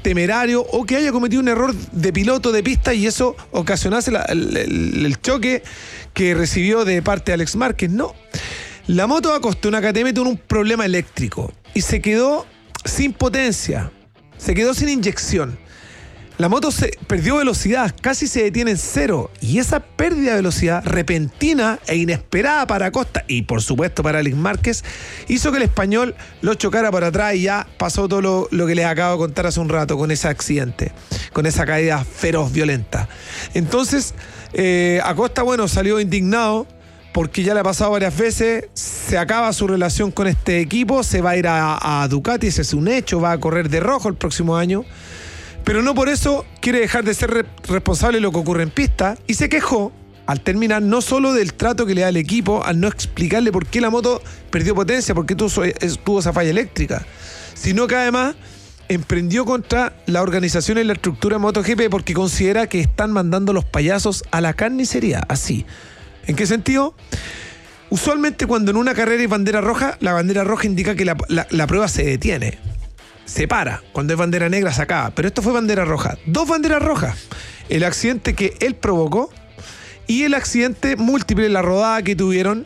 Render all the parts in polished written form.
temerario o que haya cometido un error de piloto de pista y eso ocasionase el choque que recibió de parte de Alex Márquez. No. La moto Acosta, una KTM, tuvo un problema eléctrico y se quedó sin potencia, se quedó sin inyección. La moto perdió velocidad, casi se detiene en cero. Y esa pérdida de velocidad repentina e inesperada para Acosta y por supuesto para Alex Márquez hizo que el español lo chocara por atrás y ya pasó todo lo que les acabo de contar hace un rato con ese accidente, con esa caída feroz, violenta. Entonces, Acosta, bueno, salió indignado porque ya le ha pasado varias veces, se acaba su relación con este equipo, se va a ir a Ducati, ese es un hecho, va a correr de rojo el próximo año. Pero no por eso quiere dejar de ser responsable de lo que ocurre en pista y se quejó al terminar no solo del trato que le da el equipo al no explicarle por qué la moto perdió potencia, por qué tuvo esa falla eléctrica, sino que además emprendió contra la organización y la estructura de MotoGP porque considera que están mandando los payasos a la carnicería, así. ¿En qué sentido? Usualmente cuando en una carrera hay bandera roja, la bandera roja indica que la prueba se detiene. Se para. Cuando es bandera negra se acaba. Pero esto fue bandera roja. 2 banderas rojas. El accidente que él provocó y el accidente múltiple, la rodada que tuvieron,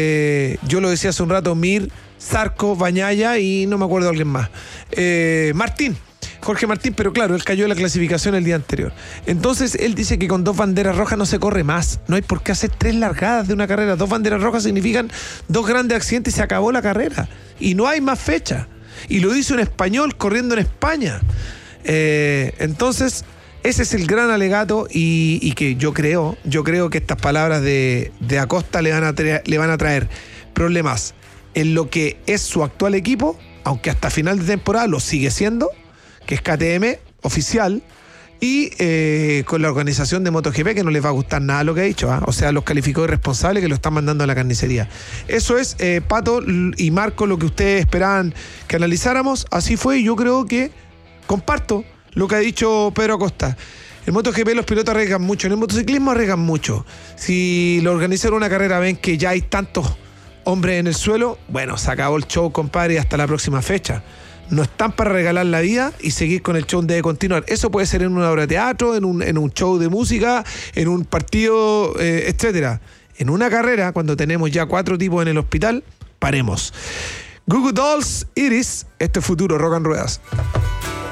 yo lo decía hace un rato, Mir, Zarco, Bañaya y no me acuerdo de alguien más. Martín. Jorge Martín, pero claro, él cayó en la clasificación el día anterior. Entonces él dice que con 2 banderas rojas no se corre más. No hay por qué hacer 3 largadas de una carrera. 2 banderas rojas significan 2 grandes accidentes y se acabó la carrera. Y no hay más fecha. Y lo hizo un español corriendo en España. Entonces, ese es el gran alegato y que yo creo que estas palabras de Acosta le van a traer problemas en lo que es su actual equipo, aunque hasta final de temporada lo sigue siendo, que es KTM oficial, y con la organización de MotoGP, que no les va a gustar nada lo que ha dicho, ¿eh? O sea, los calificó de responsables que lo están mandando a la carnicería. Eso es, Pato y Marco, lo que ustedes esperaban que analizáramos. Así fue y yo creo que comparto lo que ha dicho Pedro Acosta. En MotoGP los pilotos arriesgan mucho, en el motociclismo arriesgan mucho. Si lo organizaron una carrera ven que ya hay tantos hombres en el suelo, bueno, se acabó el show, compadre, y hasta la próxima fecha. No están para regalar la vida y seguir con el show debe continuar. Eso puede ser en una obra de teatro, en un show de música, en un partido, etcétera. En una carrera, cuando tenemos ya 4 tipos en el hospital, paremos. Goo Goo Dolls, Iris, este es Futuro Rock and Ruedas.